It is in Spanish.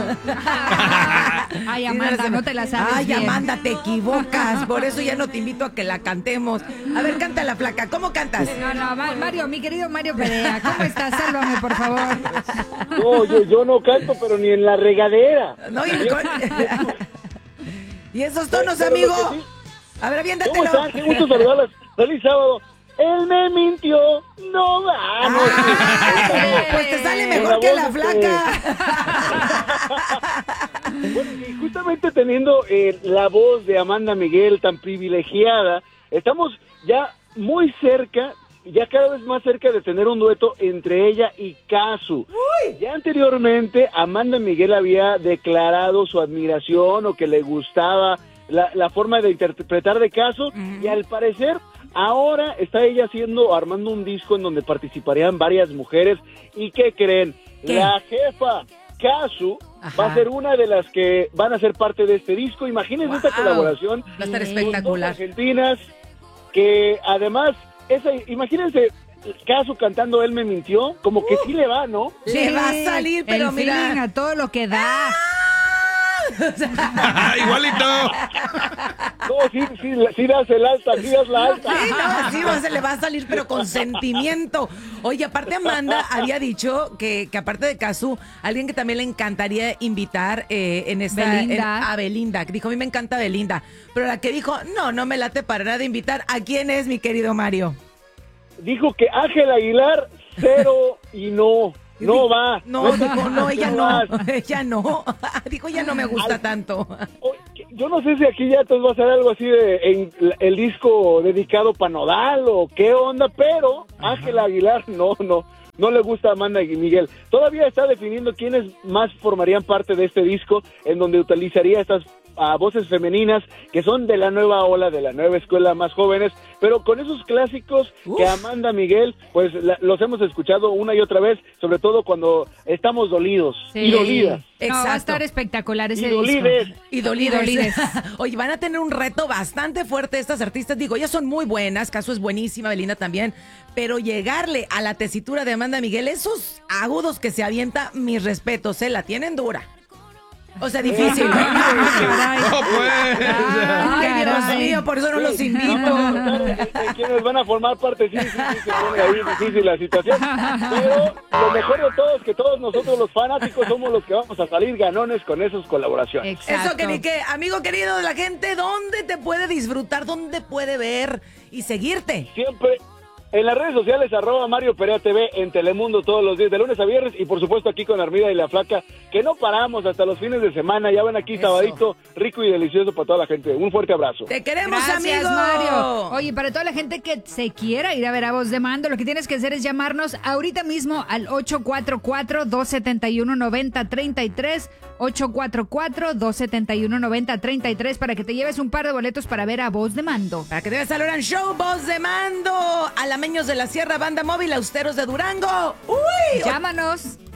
Ay, Amanda, no te la sabes. Ay, bien. Amanda, te equivocas. Por eso ya no te invito a que la cantemos. A ver, canta la flaca. ¿Cómo cantas? No, Mario, mi querido Mario Perea, ¿cómo estás? Sálvame, por favor. No, yo no canto, pero ni en la regadera. No, y esos tonos, Pero amigo. lo que sí- A ver, ¿Cómo aviéntatelo. están? Qué gusto saludarlas. Feliz sábado. Él me mintió. No vamos. Pues te sale mejor que la flaca. Bueno, y justamente teniendo la voz de Amanda Miguel tan privilegiada, estamos ya muy cerca, ya cada vez más cerca de tener un dueto entre ella y Casu. Ya anteriormente Amanda Miguel había declarado su admiración o que le gustaba la forma de interpretar de Casu, y al parecer ahora está ella armando un disco en donde participarían varias mujeres. ¿Y qué creen? ¿Qué? La jefa Casu va a ser una de las que van a ser parte de este disco. Imagínense esta colaboración. Va a estar Dos espectacular. argentinas que además, imagínense Casu cantando Él me mintió, como que sí le va, ¿no? Le va a salir, pero el mira. feeling a todo lo que da. Igualito. No, sí das el alta, sí das la alta. Sí, no, le va a salir, pero con sentimiento. Oye, aparte Amanda había dicho que aparte de Casu, alguien que también le encantaría invitar Belinda. a Belinda. Dijo, a mí me encanta Belinda. Pero la que dijo, no me late para nada invitar. ¿A quién es, mi querido Mario? Dijo que Ángel Aguilar, cero y no. No va. No, dijo, no, ella no. vas. Ella no. Dijo, ya no me gusta tanto. Yo no sé si aquí ya entonces va a ser algo así de el disco dedicado para Nodal o qué onda, pero Ángel Aguilar no le gusta a Amanda y Miguel. Todavía está definiendo quiénes más formarían parte de este disco, en donde utilizaría estas voces femeninas que son de la nueva ola, de la nueva escuela, más jóvenes, pero con esos clásicos que Amanda Miguel, pues los hemos escuchado una y otra vez, sobre todo cuando estamos dolidos y dolidas. No, va a estar espectacular ese Y dolides. disco. Y dolides. dolides. Oye, van a tener un reto bastante fuerte estas artistas. Digo, ellas son muy buenas, Casu es buenísima, Belinda también, pero llegarle a la tesitura de Amanda Miguel, esos agudos que se avienta, mis respetos, la tienen dura. O sea, difícil. No, pues. Ay, Dios mío, por eso no los invito. Quienes van a formar parte, sí, se pone ahí difícil la situación. Pero lo mejor de todo es que todos nosotros los fanáticos somos los que vamos a salir ganones con esas colaboraciones. Exacto. Eso que ni qué. Amigo querido de la gente, ¿dónde te puede disfrutar? ¿Dónde puede ver y seguirte? Siempre en las redes sociales, @Mario Perea TV, en Telemundo todos los días, de lunes a viernes, y por supuesto aquí con Armida y la Flaca, que no paramos hasta los fines de semana. Ya ven aquí sabadito, rico y delicioso para toda la gente. Un fuerte abrazo. Te queremos, Gracias, amigo. Mario. Oye, para toda la gente que se quiera ir a ver a Voz de Mando, lo que tienes que hacer es llamarnos ahorita mismo al 844-271-9033, 844-271-9033, para que te lleves un par de boletos para ver a Voz de Mando. Para que te veas al Oran Show, Voz de Mando, Alameños de la Sierra, Banda Móvil, Austeros de Durango. ¡Uy! Llámanos.